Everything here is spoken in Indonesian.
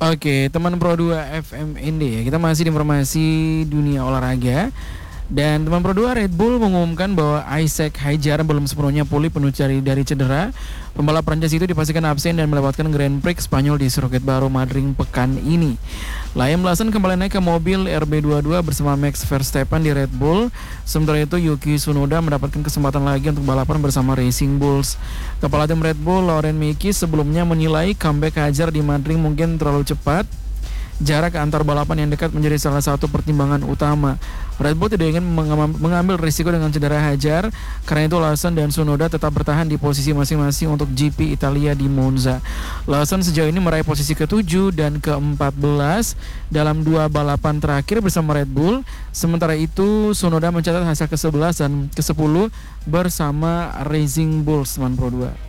Oke, teman Pro 2 FMND ya. Kita masih di informasi dunia olahraga. Dan teman Pro 2, Red Bull mengumumkan bahwa Isaac Hadjar belum sepenuhnya pulih penuh dari cedera. Pembalap Prancis itu dipastikan absen dan melewatkan Grand Prix Spanyol di sirkuit baru Madrid pekan ini. Liam Lawson kembali naik ke mobil RB22 bersama Max Verstappen di Red Bull. Sementara itu Yuki Tsunoda mendapatkan kesempatan lagi untuk balapan bersama Racing Bulls. Kepala tim Red Bull Laurent Mekies sebelumnya menilai comeback Hadjar di Madrid mungkin terlalu cepat. Jarak antar balapan yang dekat menjadi salah satu pertimbangan utama. Red Bull tidak ingin mengambil risiko dengan cedera Hadjar. Karena itu Lawson dan Tsunoda tetap bertahan di posisi masing-masing untuk GP Italia di Monza. Lawson sejauh ini meraih posisi ke-7 dan ke-14 dalam 2 balapan terakhir bersama Red Bull. Sementara itu Tsunoda mencatat hasil ke-11 dan ke-10 bersama Racing Bulls, teman Pro 2.